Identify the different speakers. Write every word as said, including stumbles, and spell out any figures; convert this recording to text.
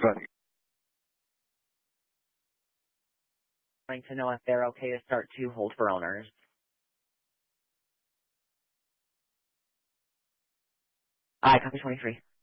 Speaker 1: Ready.
Speaker 2: Trying to know if they're okay to start to hold for owners. I copy twenty-three.